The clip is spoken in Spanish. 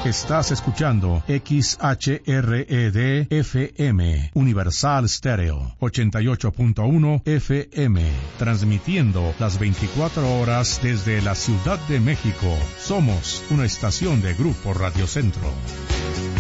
Estás escuchando XHRED FM, Universal Stereo, 88.1 FM, transmitiendo las 24 horas desde la Ciudad de México. Somos una estación de Grupo Radio Centro.